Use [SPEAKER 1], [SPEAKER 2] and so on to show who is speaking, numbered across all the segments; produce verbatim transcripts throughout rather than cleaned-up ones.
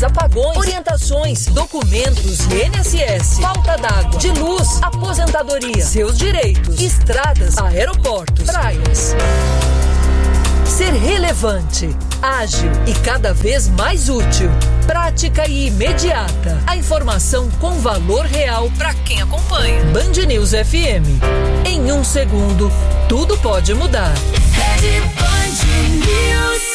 [SPEAKER 1] chaves, apagões, orientações, documentos, I N S S, falta d'água, de luz, aposentadoria, seus direitos, estradas, aeroportos, praias. Ser relevante, ágil e cada vez mais útil. Prática e imediata. A informação com valor real para quem acompanha. Band News F M. Em um segundo, tudo pode mudar. Rede Band News.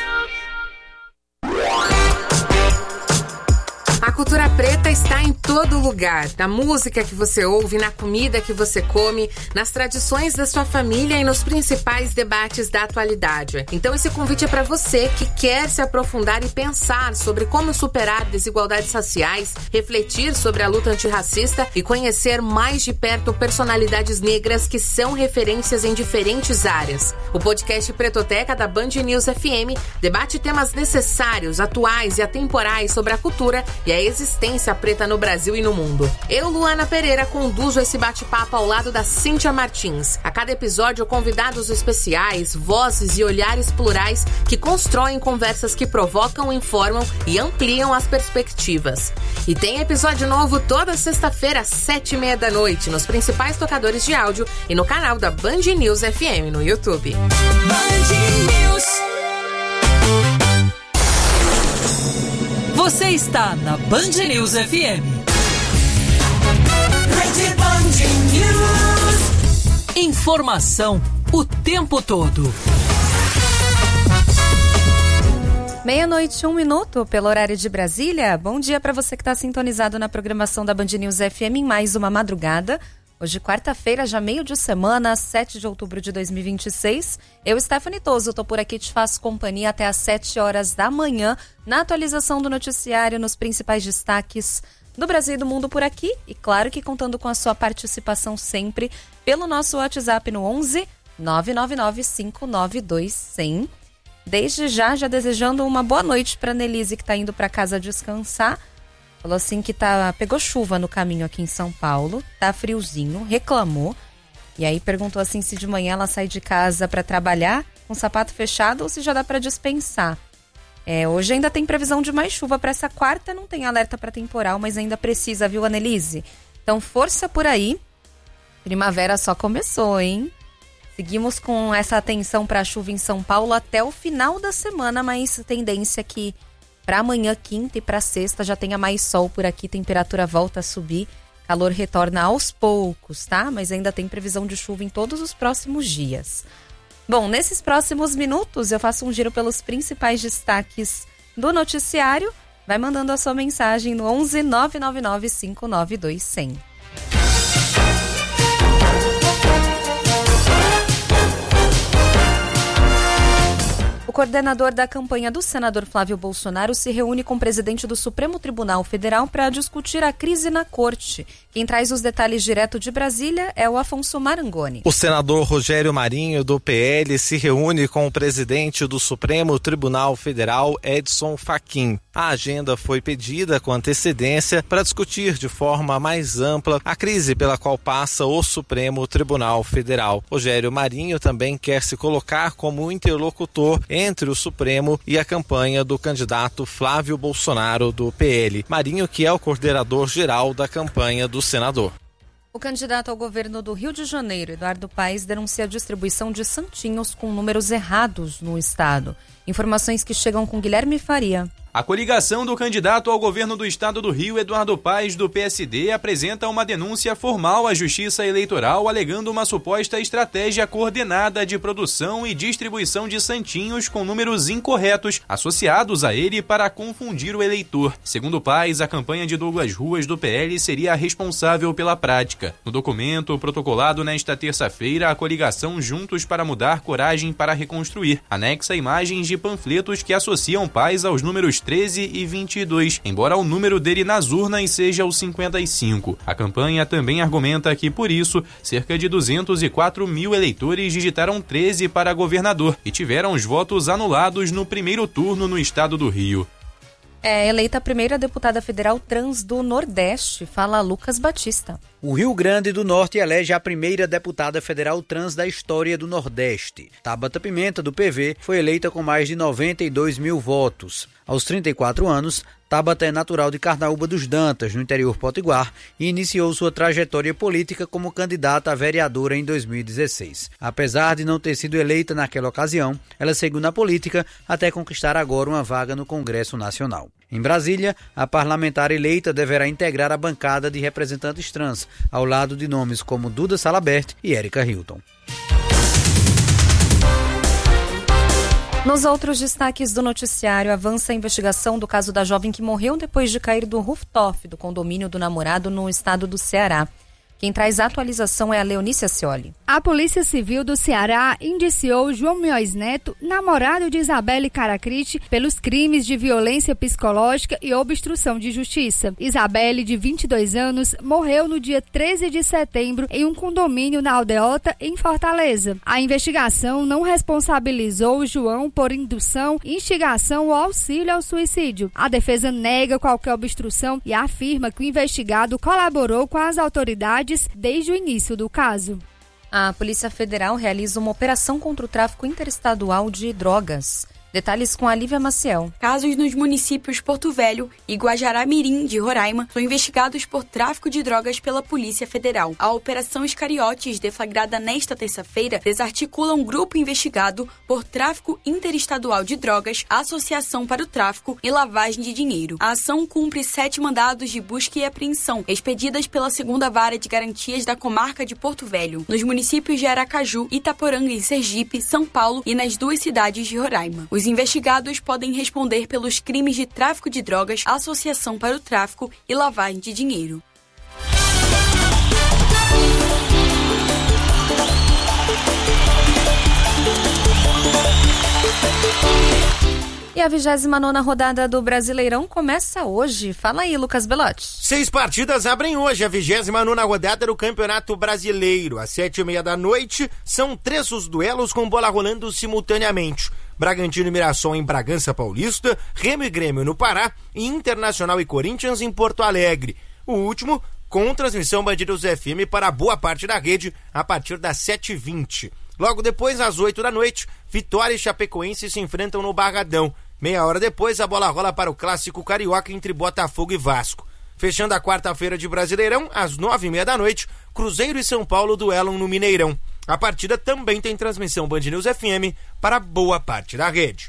[SPEAKER 2] A cultura preta está em todo lugar, na música que você ouve, na comida que você come, nas tradições da sua família e nos principais debates da atualidade. Então esse convite é para você que quer se aprofundar e pensar sobre como superar desigualdades raciais, refletir sobre a luta antirracista e conhecer mais de perto personalidades negras que são referências em diferentes áreas. O podcast Pretoteca da Band News F M debate temas necessários, atuais e atemporais sobre a cultura e a existência preta no Brasil e no mundo. Eu, Luana Pereira, conduzo esse bate-papo ao lado da Cíntia Martins. A cada episódio, convidados especiais, vozes e olhares plurais que constroem conversas que provocam, informam e ampliam as perspectivas. E tem episódio novo toda sexta-feira às sete e meia da noite, nos principais tocadores de áudio e no canal da Band News F M no YouTube.
[SPEAKER 1] Band News. Você está na Band News F M. Rede Band News. Informação o tempo todo.
[SPEAKER 3] Meia-noite, um minuto, pelo horário de Brasília. Bom dia para você que está sintonizado na programação da Band News F M em mais uma madrugada. Hoje, quarta-feira, já meio de semana, sete de outubro de dois mil e vinte e seis. Eu, Stephanie Toso, tô por aqui, te faço companhia até às sete horas da manhã, na atualização do noticiário, nos principais destaques do Brasil e do mundo por aqui. E claro que contando com a sua participação sempre pelo nosso WhatsApp no onze nove nove nove cinco nove dois zero zero. Desde já, já desejando uma boa noite para a Nelise, que está indo para casa descansar. Falou assim que tá, pegou chuva no caminho aqui em São Paulo, tá friozinho, reclamou. E aí perguntou assim se de manhã ela sai de casa para trabalhar com o sapato fechado ou se já dá para dispensar. É, hoje ainda tem previsão de mais chuva para essa quarta, não tem alerta para temporal, mas ainda precisa, viu, Annelise? Então força por aí. Primavera só começou, hein? Seguimos com essa atenção para a chuva em São Paulo até o final da semana, mas tendência que para amanhã, quinta e para sexta já tenha mais sol por aqui, temperatura volta a subir, calor retorna aos poucos, tá? Mas ainda tem previsão de chuva em todos os próximos dias. Bom, nesses próximos minutos eu faço um giro pelos principais destaques do noticiário. Vai mandando a sua mensagem no onze nove nove nove cinco nove dois zero zero. O coordenador da campanha do senador Flávio Bolsonaro se reúne com o presidente do Supremo Tribunal Federal para discutir a crise na corte. Quem traz os detalhes direto de Brasília é o Afonso Marangoni.
[SPEAKER 4] O senador Rogério Marinho, do P L, se reúne com o presidente do Supremo Tribunal Federal, Edson Fachin. A agenda foi pedida com antecedência para discutir de forma mais ampla a crise pela qual passa o Supremo Tribunal Federal. Rogério Marinho também quer se colocar como interlocutor entre o Supremo e a campanha do candidato Flávio Bolsonaro, do P L. Marinho, que é o coordenador geral da campanha do senador.
[SPEAKER 3] O candidato ao governo do Rio de Janeiro, Eduardo Paes, denuncia a distribuição de santinhos com números errados no estado. Informações que chegam com Guilherme Faria.
[SPEAKER 5] A coligação do candidato ao governo do estado do Rio, Eduardo Paes, do P S D, apresenta uma denúncia formal à Justiça Eleitoral alegando uma suposta estratégia coordenada de produção e distribuição de santinhos com números incorretos associados a ele para confundir o eleitor. Segundo Paes, a campanha de Douglas Ruas, do P L, seria a responsável pela prática. No documento protocolado nesta terça-feira, a coligação Juntos para Mudar, Coragem para Reconstruir anexa imagens de panfletos que associam Paes aos números treze e vinte e dois, embora o número dele nas urnas seja o cinquenta e cinco. A campanha também argumenta que, por isso, cerca de duzentos e quatro mil eleitores digitaram treze para governador e tiveram os votos anulados no primeiro turno no estado do Rio.
[SPEAKER 3] É eleita a primeira deputada federal trans do Nordeste, fala Lucas Batista.
[SPEAKER 6] O Rio Grande do Norte elege a primeira deputada federal trans da história do Nordeste. Tabata Pimenta, do P V, foi eleita com mais de noventa e dois mil votos. Aos trinta e quatro anos, Tabata é natural de Carnaúba dos Dantas, no interior potiguar, e iniciou sua trajetória política como candidata a vereadora em dois mil e dezesseis. Apesar de não ter sido eleita naquela ocasião, ela seguiu na política até conquistar agora uma vaga no Congresso Nacional. Em Brasília, a parlamentar eleita deverá integrar a bancada de representantes trans, ao lado de nomes como Duda Salabert e Érica Hilton.
[SPEAKER 3] Nos outros destaques do noticiário, avança a investigação do caso da jovem que morreu depois de cair do rooftop do condomínio do namorado no estado do Ceará. Quem traz a atualização é a Leonícia Scioli.
[SPEAKER 7] A Polícia Civil do Ceará indiciou João Mioz Neto, namorado de Isabelle Caracrite, pelos crimes de violência psicológica e obstrução de justiça. Isabelle, de vinte e dois anos, morreu no dia treze de setembro em um condomínio na Aldeota, em Fortaleza. A investigação não responsabilizou João por indução, instigação ou auxílio ao suicídio. A defesa nega qualquer obstrução e afirma que o investigado colaborou com as autoridades desde o início do caso.
[SPEAKER 3] A Polícia Federal realiza uma operação contra o tráfico interestadual de drogas. Detalhes com a Lívia Maciel.
[SPEAKER 8] Casos nos municípios Porto Velho e Guajará-Mirim, de Roraima, são investigados por tráfico de drogas pela Polícia Federal. A Operação Iscariotes, deflagrada nesta terça-feira, desarticula um grupo investigado por tráfico interestadual de drogas, associação para o tráfico e lavagem de dinheiro. A ação cumpre sete mandados de busca e apreensão, expedidas pela segunda Vara de Garantias da comarca de Porto Velho, nos municípios de Aracaju, Itaporanga e Sergipe, São Paulo e nas duas cidades de Roraima. Os investigados podem responder pelos crimes de tráfico de drogas, associação para o tráfico e lavagem de dinheiro.
[SPEAKER 3] E a vigésima nona rodada do Brasileirão começa hoje. Fala aí, Lucas Belotti.
[SPEAKER 9] Seis partidas abrem hoje a vigésima nona rodada do Campeonato Brasileiro. Às sete e meia da noite, são três os duelos com bola rolando simultaneamente. Bragantino e Mirassol em Bragança Paulista, Remo e Grêmio no Pará e Internacional e Corinthians em Porto Alegre. O último com transmissão Band News F M para boa parte da rede a partir das sete e vinte. Logo depois, às oito da noite, Vitória e Chapecoense se enfrentam no Barradão. Meia hora depois, a bola rola para o clássico carioca entre Botafogo e Vasco. Fechando a quarta-feira de Brasileirão, às nove e meia da noite, Cruzeiro e São Paulo duelam no Mineirão. A partida também tem transmissão Band News F M para boa parte da rede.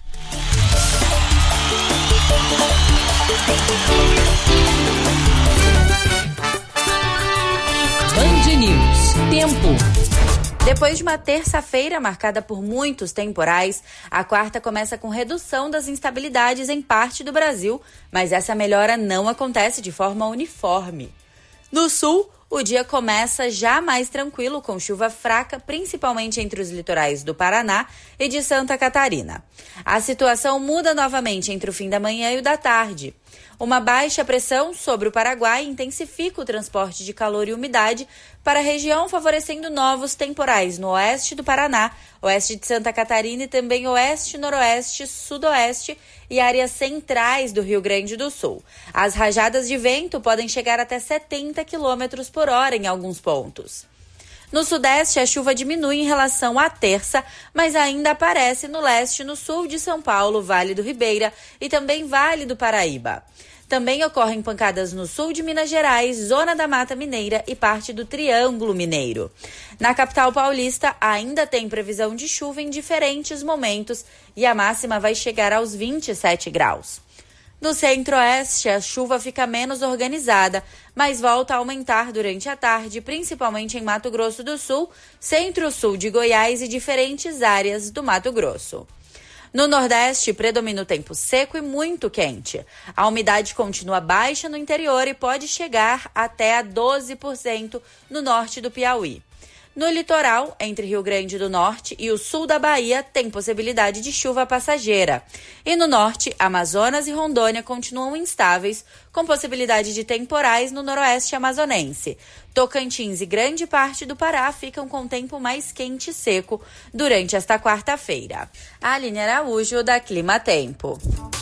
[SPEAKER 1] Band News. Tempo.
[SPEAKER 10] Depois de uma terça-feira marcada por muitos temporais, a quarta começa com redução das instabilidades em parte do Brasil, mas essa melhora não acontece de forma uniforme. No sul, o dia começa já mais tranquilo, com chuva fraca, principalmente entre os litorais do Paraná e de Santa Catarina. A situação muda novamente entre o fim da manhã e o da tarde. Uma baixa pressão sobre o Paraguai intensifica o transporte de calor e umidade para a região, favorecendo novos temporais no oeste do Paraná, oeste de Santa Catarina e também oeste, noroeste, sudoeste e áreas centrais do Rio Grande do Sul. As rajadas de vento podem chegar até setenta quilômetros por hora em alguns pontos. No sudeste, a chuva diminui em relação à terça, mas ainda aparece no leste e no sul de São Paulo, Vale do Ribeira e também Vale do Paraíba. Também ocorrem pancadas no sul de Minas Gerais, zona da Mata Mineira e parte do Triângulo Mineiro. Na capital paulista, ainda tem previsão de chuva em diferentes momentos e a máxima vai chegar aos vinte e sete graus. No centro-oeste, a chuva fica menos organizada, mas volta a aumentar durante a tarde, principalmente em Mato Grosso do Sul, centro-sul de Goiás e diferentes áreas do Mato Grosso. No Nordeste, predomina o tempo seco e muito quente. A umidade continua baixa no interior e pode chegar até a doze por cento no norte do Piauí. No litoral, entre Rio Grande do Norte e o sul da Bahia, tem possibilidade de chuva passageira. E no norte, Amazonas e Rondônia continuam instáveis, com possibilidade de temporais no noroeste amazonense. Tocantins e grande parte do Pará ficam com tempo mais quente e seco durante esta quarta-feira. Aline Araújo, da Clima Tempo.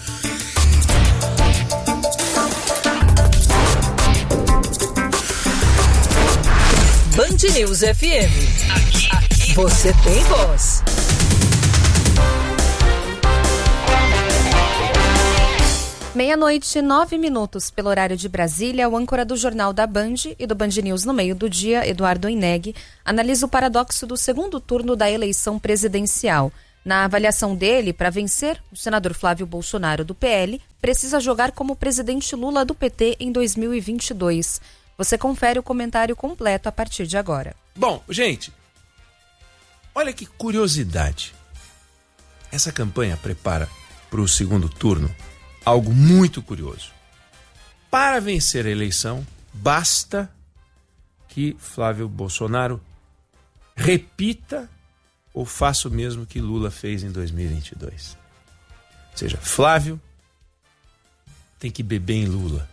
[SPEAKER 1] Band News F M. Aqui, aqui, você tem voz.
[SPEAKER 3] Meia-noite, nove minutos, pelo horário de Brasília, o âncora do Jornal da Band e do Band News no meio do dia, Eduardo Ineg, analisa o paradoxo do segundo turno da eleição presidencial. Na avaliação dele, para vencer, o senador Flávio Bolsonaro, do P L, precisa jogar como o presidente Lula, do P T, em dois mil e vinte e dois. Você confere o comentário completo a partir de agora.
[SPEAKER 11] Bom, gente, olha que curiosidade. Essa campanha prepara para o segundo turno algo muito curioso. Para vencer a eleição, basta que Flávio Bolsonaro repita ou faça o mesmo que Lula fez em dois mil e vinte e dois. Ou seja, Flávio tem que beber em Lula.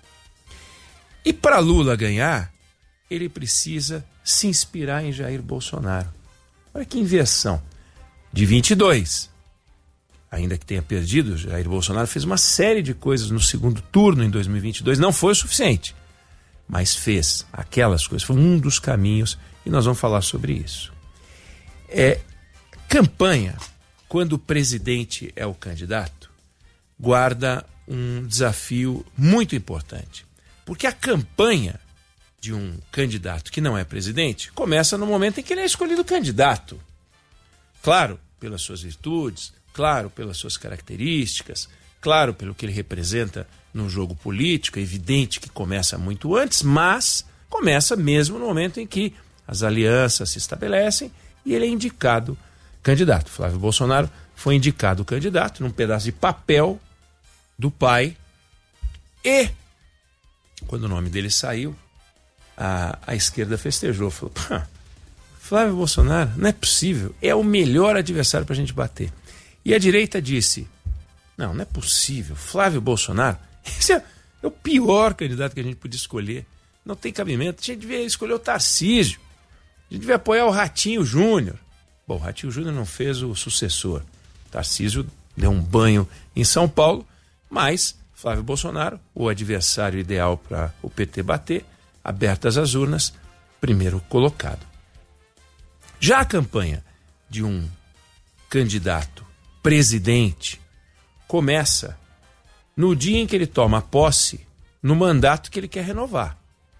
[SPEAKER 11] E para Lula ganhar, ele precisa se inspirar em Jair Bolsonaro. Olha que inversão. De vinte e dois, ainda que tenha perdido, Jair Bolsonaro fez uma série de coisas no segundo turno em dois mil e vinte e dois. Não foi o suficiente, mas fez aquelas coisas. Foi um dos caminhos e nós vamos falar sobre isso. É, campanha, quando o presidente é o candidato, guarda um desafio muito importante. Porque a campanha de um candidato que não é presidente começa no momento em que ele é escolhido candidato. Claro, pelas suas virtudes, claro, pelas suas características, claro, pelo que ele representa no jogo político. É evidente que começa muito antes, mas começa mesmo no momento em que as alianças se estabelecem e ele é indicado candidato. Flávio Bolsonaro foi indicado candidato num pedaço de papel do pai e, quando o nome dele saiu, a, a esquerda festejou, falou, Flávio Bolsonaro, não é possível, é o melhor adversário para a gente bater. E a direita disse, não, não é possível, Flávio Bolsonaro, esse é, é o pior candidato que a gente podia escolher, não tem cabimento, a gente devia escolher o Tarcísio, a gente devia apoiar o Ratinho Júnior. Bom, o Ratinho Júnior não fez o sucessor, Tarcísio deu um banho em São Paulo, mas Flávio Bolsonaro, o adversário ideal para o P T bater, abertas as urnas, primeiro colocado. Já a campanha de um candidato presidente começa no dia em que ele toma posse no mandato que ele quer renovar.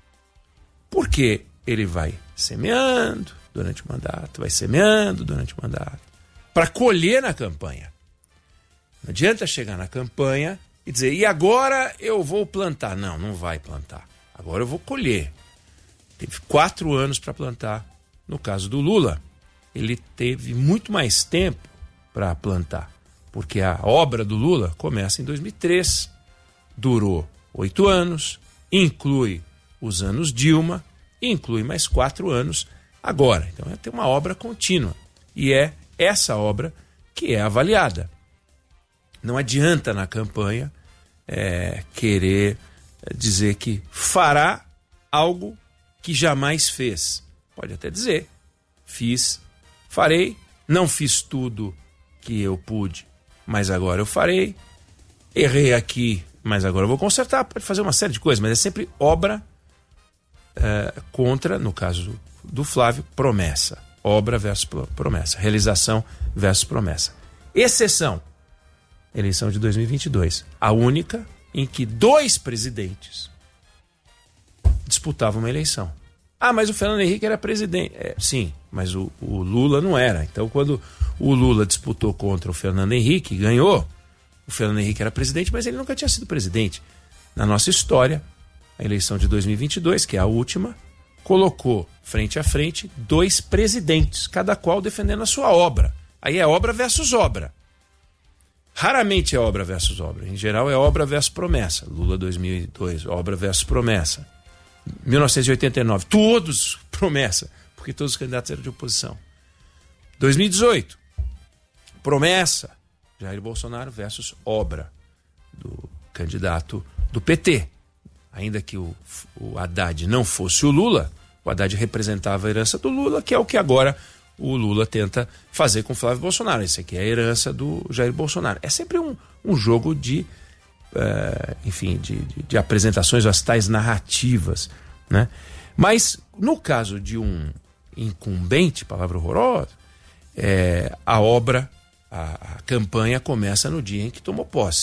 [SPEAKER 11] Porque ele vai semeando durante o mandato, vai semeando durante o mandato, para colher na campanha. Não adianta chegar na campanha e dizer, e agora eu vou plantar. Não, não vai plantar. Agora eu vou colher. Teve quatro anos para plantar. No caso do Lula, ele teve muito mais tempo para plantar, porque a obra do Lula começa em dois mil e três, durou oito anos, inclui os anos Dilma, inclui mais quatro anos agora. Então tem uma obra contínua e é essa obra que é avaliada. Não adianta na campanha é, querer dizer que fará algo que jamais fez. Pode até dizer, fiz, farei, não fiz tudo que eu pude, mas agora eu farei, errei aqui, mas agora eu vou consertar, pode fazer uma série de coisas, mas é sempre obra é, contra, no caso do Flávio, promessa. Obra versus promessa, realização versus promessa. Exceção, eleição de dois mil e vinte e dois, a única em que dois presidentes disputavam uma eleição. Ah, mas o Fernando Henrique era presidente. É, sim, mas o, o Lula não era. Então, quando o Lula disputou contra o Fernando Henrique, ganhou, o Fernando Henrique era presidente, mas ele nunca tinha sido presidente. Na nossa história, a eleição de dois mil e vinte e dois, que é a última, colocou frente a frente dois presidentes, cada qual defendendo a sua obra. Aí é obra versus obra. Raramente é obra versus obra. Em geral é obra versus promessa. Lula dois mil e dois, obra versus promessa. mil novecentos e oitenta e nove, todos promessa, porque todos os candidatos eram de oposição. dois mil e dezoito, promessa, Jair Bolsonaro versus obra do candidato do P T. Ainda que o, o Haddad não fosse o Lula, o Haddad representava a herança do Lula, que é o que agora o Lula tenta fazer com o Flávio Bolsonaro. Esse aqui é a herança do Jair Bolsonaro. É sempre um, um jogo de, uh, enfim, de, de, de apresentações, as tais narrativas, né? Mas, no caso de um incumbente, palavra horrorosa, é, a obra, a, a campanha começa no dia em que tomou posse.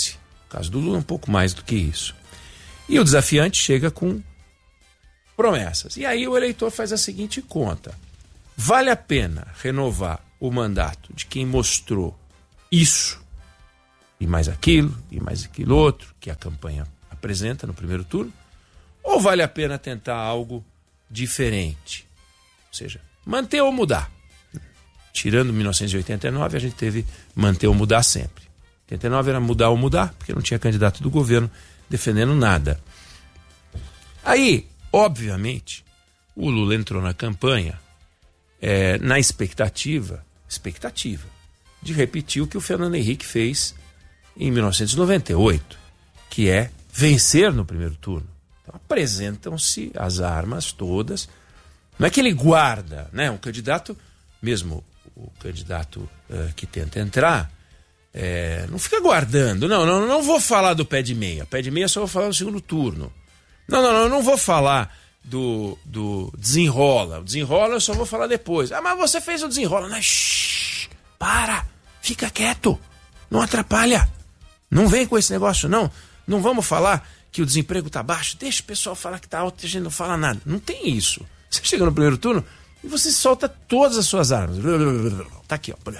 [SPEAKER 11] No caso do Lula, um pouco mais do que isso. E o desafiante chega com promessas. E aí o eleitor faz a seguinte conta: vale a pena renovar o mandato de quem mostrou isso, e mais aquilo, e mais aquilo outro, que a campanha apresenta no primeiro turno, ou vale a pena tentar algo diferente? Ou seja, manter ou mudar. Tirando mil novecentos e oitenta e nove, a gente teve manter ou mudar sempre. oitenta e nove era mudar ou mudar, porque não tinha candidato do governo defendendo nada. Aí, obviamente, o Lula entrou na campanha é, na expectativa, expectativa de repetir o que o Fernando Henrique fez em mil novecentos e noventa e oito, que é vencer no primeiro turno. Então, apresentam-se as armas todas. Não é que ele guarda, né? Um candidato, mesmo o candidato uh, que tenta entrar, é, não fica guardando. Não, não, não vou falar do pé de meia. Pé de meia só vou falar no segundo turno. Não, não, não, não vou falar do, do desenrola. O desenrola eu só vou falar depois. Ah, mas você fez o desenrola. Não, shh, para, fica quieto, não atrapalha. Não vem com esse negócio, não. Não vamos falar que o desemprego está baixo. Deixa o pessoal falar que está alto e a gente não fala nada. Não tem isso. Você chega no primeiro turno e você solta todas as suas armas. Tá aqui, ó.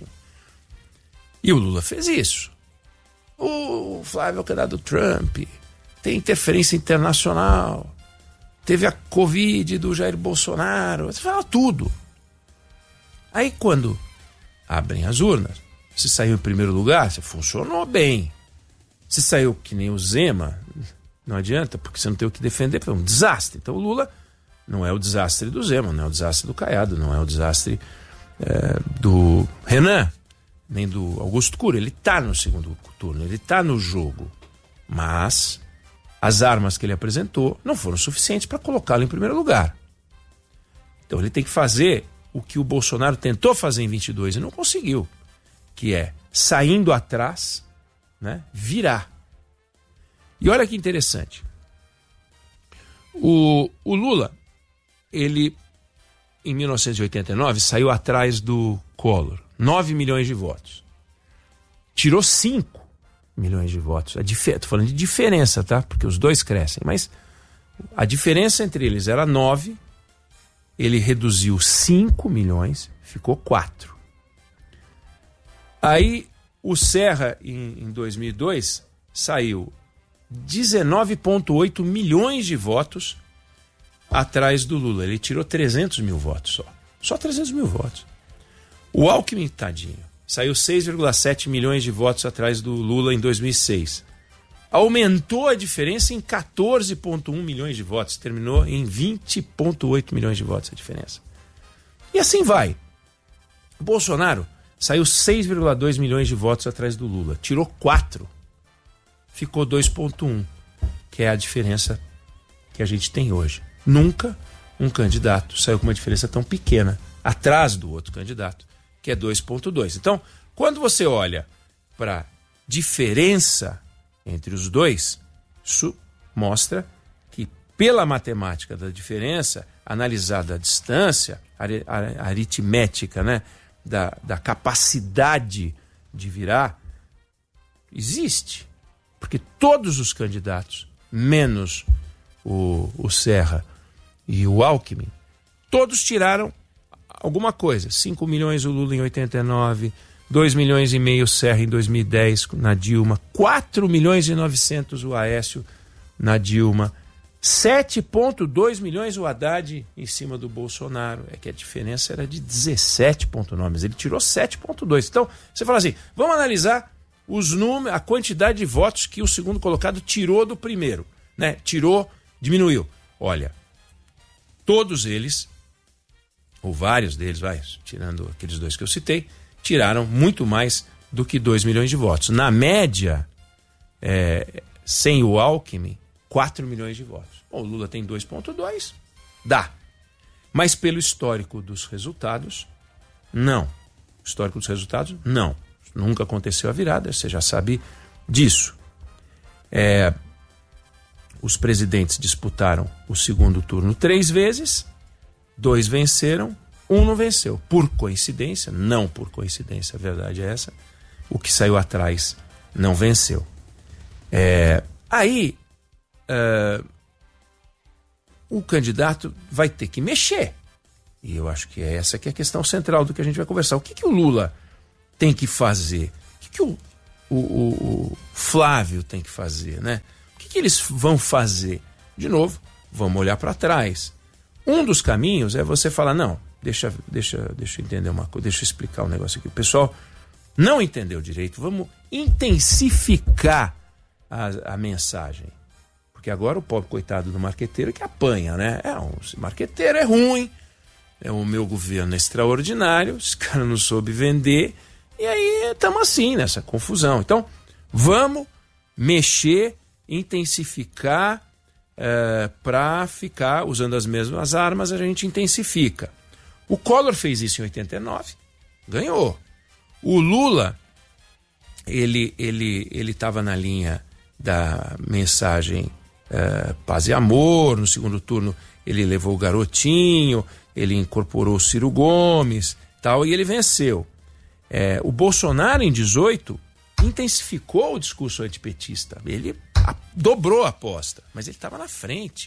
[SPEAKER 11] E o Lula fez isso. O Flávio é o candidato do Trump. Tem interferência internacional. Teve a Covid do Jair Bolsonaro. Você fala tudo. Aí quando abrem as urnas, você saiu em primeiro lugar, você funcionou bem. Você saiu que nem o Zema, não adianta, porque você não tem o que defender, foi um desastre. Então o Lula não é o desastre do Zema, não é o desastre do Caiado, não é o desastre é, do Renan, nem do Augusto Cury. Ele está no segundo turno, ele está no jogo. Mas as armas que ele apresentou não foram suficientes para colocá-lo em primeiro lugar. Então ele tem que fazer o que o Bolsonaro tentou fazer em vinte e dois e não conseguiu, que é, saindo atrás, né, virar. E olha que interessante. O, o Lula, ele, em mil novecentos e oitenta e nove, saiu atrás do Collor. nove milhões de votos. Tirou cinco milhões de votos. Estou falando de diferença, tá? Porque os dois crescem. Mas a diferença entre eles era nove. Ele reduziu cinco milhões, ficou quatro. Aí o Serra, em, em dois mil e dois, saiu dezenove vírgula oito milhões de votos atrás do Lula. Ele tirou trezentos mil votos só. Só trezentos mil votos. O Alckmin, tadinho, saiu seis vírgula sete milhões de votos atrás do Lula em dois mil e seis. Aumentou a diferença em quatorze vírgula um milhões de votos. Terminou em vinte vírgula oito milhões de votos a diferença. E assim vai. O Bolsonaro saiu seis vírgula dois milhões de votos atrás do Lula. Tirou quatro. Ficou dois vírgula um, que é a diferença que a gente tem hoje. Nunca um candidato saiu com uma diferença tão pequena atrás do outro candidato, que é dois vírgula dois. Então, quando você olha para a diferença entre os dois, isso mostra que, pela matemática da diferença, analisada à distância, a, a, a aritmética, né, da, da capacidade de virar, existe. Porque todos os candidatos, menos o, o Serra e o Alckmin, todos tiraram alguma coisa. cinco milhões o Lula em oitenta e nove, dois milhões e meio o Serra em dois mil e dez na Dilma, quatro milhões e novecentos o Aécio na Dilma, sete vírgula dois milhões o Haddad em cima do Bolsonaro. É que a diferença era de dezessete vírgula nove, mas ele tirou sete vírgula dois. Então, você fala assim, vamos analisar os números, a quantidade de votos que o segundo colocado tirou do primeiro, né? Tirou, diminuiu. Olha, todos eles, ou vários deles, vai, tirando aqueles dois que eu citei, tiraram muito mais do que dois milhões de votos. Na média, é, sem o Alckmin, quatro milhões de votos. Bom, o Lula tem dois vírgula dois, dá. Mas pelo histórico dos resultados, não. O histórico dos resultados, não. Nunca aconteceu a virada, você já sabe disso. É, os presidentes disputaram o segundo turno três vezes, dois venceram, um não venceu. Por coincidência, não por coincidência, a verdade é essa, o que saiu atrás não venceu. É, aí, uh, o candidato vai ter que mexer. E eu acho que é essa que é a questão central do que a gente vai conversar. O que, que o Lula tem que fazer? O que, que o, o, o, o Flávio tem que fazer, né? O que, que eles vão fazer? De novo, vamos olhar para trás. Um dos caminhos é você falar, não, deixa, deixa, deixa eu entender uma coisa, deixa eu explicar um negócio aqui. O pessoal não entendeu direito, vamos intensificar a, a mensagem. Porque agora o pobre coitado do marqueteiro que apanha, né? É, um marqueteiro é ruim, é o meu governo é extraordinário, esse cara não soube vender, e aí estamos assim, nessa confusão. Então, vamos mexer, intensificar, é, para ficar usando as mesmas armas, a gente intensifica. O Collor fez isso em oitenta e nove, ganhou. O Lula, ele ele ele estava na linha da mensagem é, paz e amor. No segundo turno ele levou o Garotinho, ele incorporou o Ciro Gomes, tal, e ele venceu. É, o Bolsonaro, em dezoito, intensificou o discurso antipetista. Ele a, dobrou a aposta, mas ele estava na frente.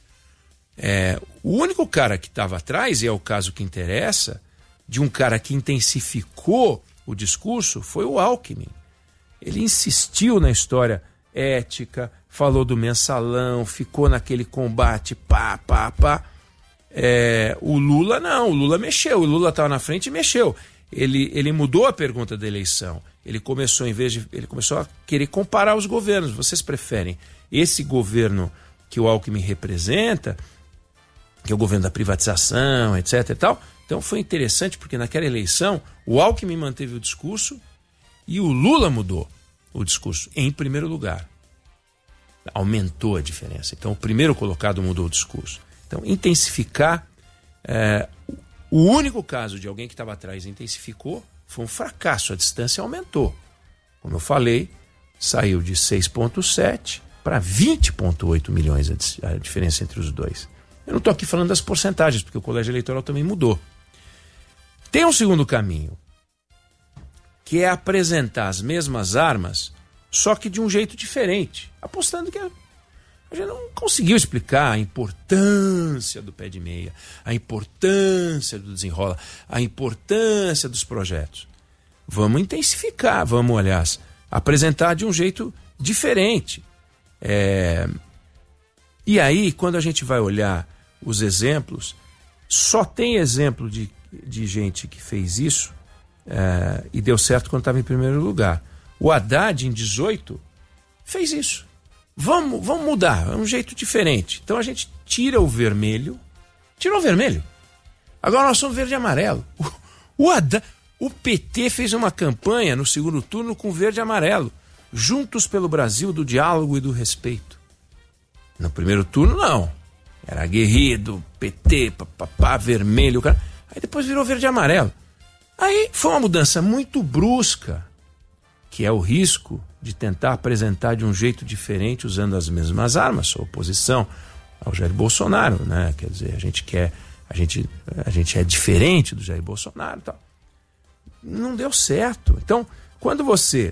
[SPEAKER 11] É, o único cara que estava atrás, e é o caso que interessa, de um cara que intensificou o discurso, foi o Alckmin. Ele insistiu na história ética, falou do mensalão, ficou naquele combate, pá, pá, pá. É, o Lula não, o Lula mexeu, o Lula estava na frente e mexeu. Ele, ele mudou a pergunta da eleição. Ele começou, em vez de, ele começou a querer comparar os governos. Vocês preferem esse governo que o Alckmin representa, que é o governo da privatização, etc e tal? Então foi interessante porque naquela eleição o Alckmin manteve o discurso e o Lula mudou o discurso em primeiro lugar. Aumentou a diferença. Então o primeiro colocado mudou o discurso. Então intensificar, é, o único caso de alguém que estava atrás intensificou, foi um fracasso, a distância aumentou. Como eu falei, saiu de seis vírgula sete para vinte vírgula oito milhões a, a diferença entre os dois. Eu não estou aqui falando das porcentagens, porque o colégio eleitoral também mudou. Tem um segundo caminho, que é apresentar as mesmas armas, só que de um jeito diferente, apostando que a, a gente não conseguiu explicar a importância do pé de meia, a importância do desenrola, a importância dos projetos. Vamos intensificar, vamos, aliás, apresentar de um jeito diferente. É... E aí, quando a gente vai olhar os exemplos, só tem exemplo de, de gente que fez isso é, e deu certo quando estava em primeiro lugar. O Haddad, em dezoito, fez isso. Vamos, vamos mudar, é um jeito diferente. Então a gente tira o vermelho, tirou o vermelho. Agora nós somos verde e amarelo. O, o, Haddad, o P T fez uma campanha no segundo turno com verde e amarelo. Juntos pelo Brasil, do diálogo e do respeito. No primeiro turno, não. Era aguerrido, P T, papapá, vermelho. Cara. Aí depois virou verde e amarelo. Aí foi uma mudança muito brusca, que é o risco de tentar apresentar de um jeito diferente usando as mesmas armas, sua oposição ao Jair Bolsonaro, né? Quer dizer, a gente quer, a gente, a gente é diferente do Jair Bolsonaro e tal. Não deu certo. Então, quando você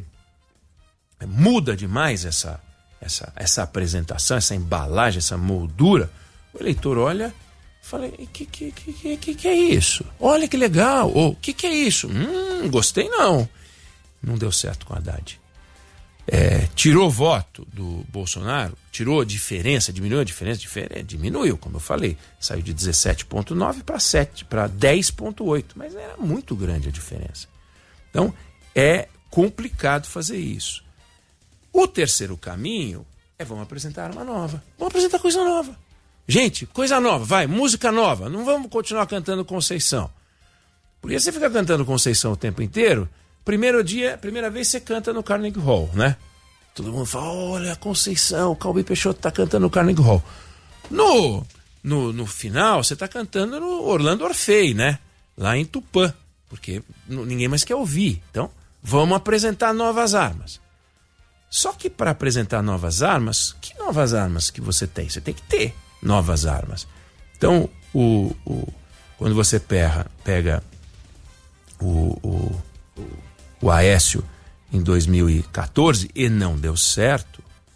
[SPEAKER 11] muda demais essa, essa, essa apresentação, essa embalagem, essa moldura, o eleitor olha e fala, que que, que, que, que é isso? Olha que legal. Ou, que que é isso? Hum, gostei não. Não deu certo com a Haddad. É, tirou voto do Bolsonaro, tirou a diferença, diminuiu a diferença, diferença diminuiu, como eu falei, saiu de dezessete vírgula nove para sete, para dez vírgula oito, mas era muito grande a diferença. Então, é complicado fazer isso. O terceiro caminho é vamos apresentar arma nova, vamos apresentar coisa nova. Gente, coisa nova, vai, música nova, não vamos continuar cantando Conceição. Porque você fica cantando Conceição o tempo inteiro, primeiro dia, primeira vez você canta no Carnegie Hall, né? Todo mundo fala, olha a Conceição, o Calbi Peixoto tá cantando no Carnegie Hall. No, no, no final, você tá cantando no Orlando Orfei, né? Lá em Tupã, porque ninguém mais quer ouvir. Então, vamos apresentar novas armas. Só que para apresentar novas armas, que novas armas que você tem? Você tem que ter novas armas. Então, o, o, quando você pega, pega o... o o Aécio em dois mil e quatorze e não deu certo,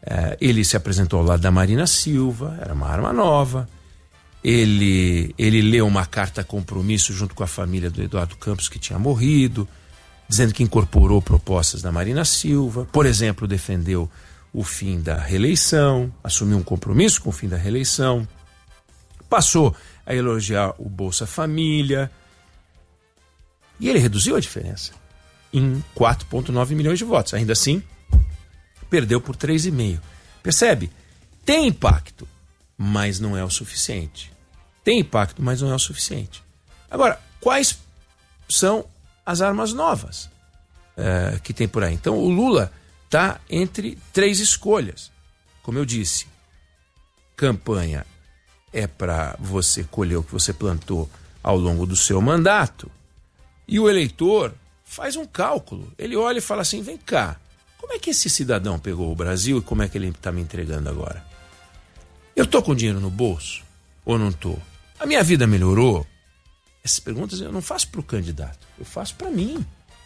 [SPEAKER 11] É, ele se apresentou ao lado da Marina Silva, era uma arma nova. Ele, ele leu uma carta compromisso junto com a família do Eduardo Campos, que tinha morrido, dizendo que incorporou propostas da Marina Silva. Por exemplo, defendeu o fim da reeleição, assumiu um compromisso com o fim da reeleição, passou a elogiar o Bolsa Família, e ele reduziu a diferença em quatro vírgula nove milhões de votos. Ainda assim, perdeu por três vírgula cinco. Percebe? Tem impacto, mas não é o suficiente. Tem impacto, mas não é o suficiente. Agora, quais são as armas novas é, que tem por aí? Então, o Lula está entre três escolhas. Como eu disse, campanha é para você colher o que você plantou ao longo do seu mandato, e o eleitor faz um cálculo. Ele olha e fala assim, vem cá, como é que esse cidadão pegou o Brasil e como é que ele está me entregando agora? Eu estou com dinheiro no bolso ou não estou? A minha vida melhorou? Essas perguntas eu não faço para o candidato, eu faço para mim.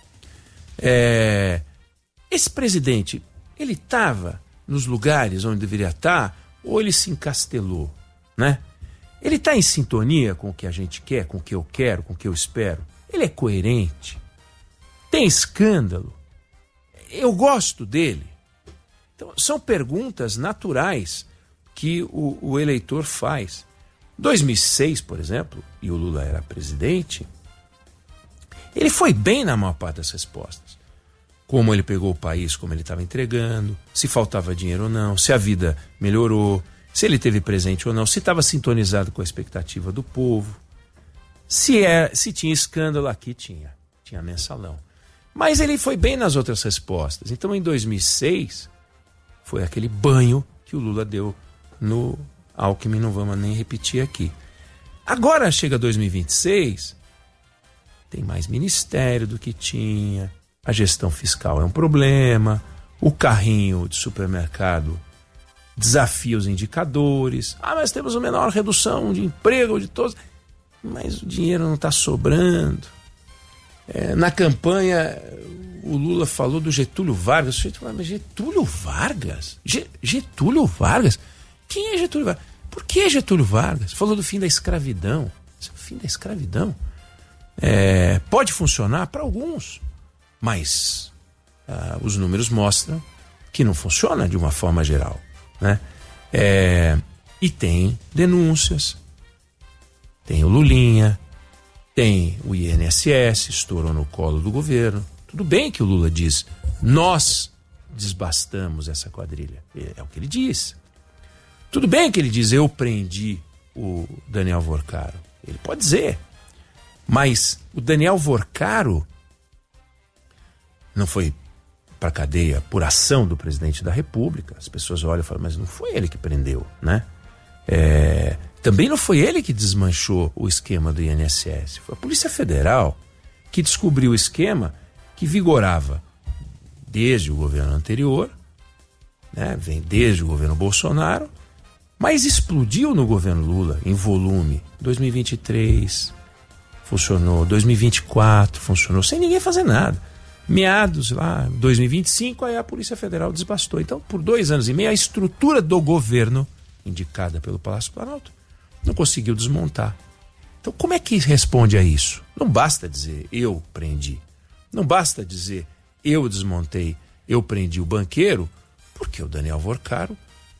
[SPEAKER 11] É... Esse presidente, ele estava nos lugares onde deveria estar ou ele se encastelou, né? Ele está em sintonia com o que a gente quer, com o que eu quero, com o que eu espero? Ele é coerente? Tem escândalo? Eu gosto dele? Então, são perguntas naturais que o, o eleitor faz. Em dois mil e seis, por exemplo, e o Lula era presidente, ele foi bem na maior parte das respostas. Como ele pegou o país, como ele estava entregando, se faltava dinheiro ou não, se a vida melhorou, se ele teve presente ou não, se estava sintonizado com a expectativa do povo, se, é, se tinha escândalo, aqui tinha, tinha mensalão. Mas ele foi bem nas outras respostas. Então, em dois mil e seis, foi aquele banho que o Lula deu no Alckmin, não vamos nem repetir aqui. Agora chega dois mil e vinte e seis, tem mais ministério do que tinha, a gestão fiscal é um problema, o carrinho de supermercado desafia os indicadores. Ah, mas temos uma menor redução de emprego de todos. Mas o dinheiro não está sobrando. É, na campanha, o Lula falou do Getúlio Vargas. Mas Getúlio Vargas? Getúlio Vargas? Quem é Getúlio Vargas? Por que Getúlio Vargas? Falou do fim da escravidão. O fim da escravidão é, pode funcionar para alguns, mas ah, os números mostram que não funciona de uma forma geral, né? É, e tem denúncias, tem o Lulinha, tem o I N S S, estourou no colo do governo. Tudo bem que o Lula diz, nós desbastamos essa quadrilha. É o que ele diz. Tudo bem que ele diz, eu prendi o Daniel Vorcaro. Ele pode dizer. Mas o Daniel Vorcaro não foi para cadeia por ação do presidente da República. As pessoas olham e falam, mas não foi ele que prendeu, né? É, também não foi ele que desmanchou o esquema do I N S S. Foi a Polícia Federal que descobriu o esquema que vigorava desde o governo anterior, né? Vem desde o governo Bolsonaro, mas explodiu no governo Lula em volume. dois mil e vinte e três funcionou, dois mil e vinte e quatro funcionou, sem ninguém fazer nada. Meados lá, dois mil e vinte e cinco, aí a Polícia Federal desbastou. Então, por dois anos e meio, a estrutura do governo, indicada pelo Palácio Planalto, não conseguiu desmontar. Então, como é que responde a isso? Não basta dizer, eu prendi. Não basta dizer, eu desmontei, eu prendi o banqueiro, porque o Daniel Vorcaro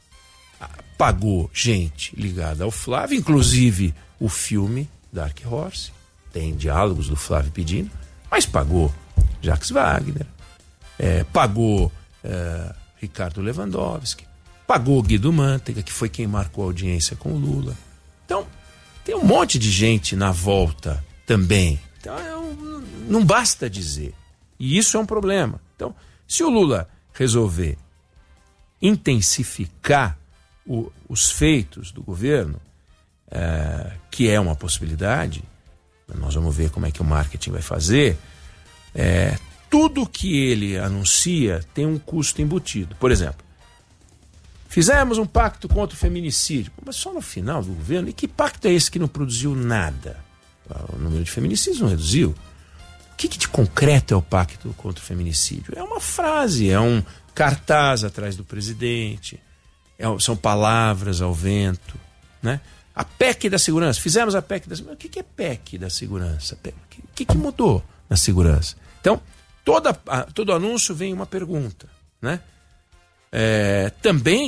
[SPEAKER 11] pagou gente ligada ao Flávio, inclusive o filme Dark Horse, tem diálogos do Flávio pedindo, mas pagou Jacques Wagner, é, pagou é, Ricardo Lewandowski, pagou Guido Mantega, que foi quem marcou a audiência com o Lula. Então, tem um monte de gente na volta também. Então, eu, não basta dizer. E isso é um problema. Então, se o Lula resolver intensificar o, os feitos do governo, é, que é uma possibilidade, nós vamos ver como é que o marketing vai fazer. É, tudo que ele anuncia tem um custo embutido. Por exemplo, fizemos um pacto contra o feminicídio, mas só no final do governo. E que pacto é esse que não produziu nada? O número de feminicídios não reduziu. O que, que de concreto é o pacto contra o feminicídio? É uma frase, é um cartaz atrás do presidente, é, são palavras ao vento, né? A P E C da segurança, fizemos a P E C da segurança. O que é P E C da segurança? O que, que mudou na segurança? Então, toda, todo anúncio vem uma pergunta, né? É, também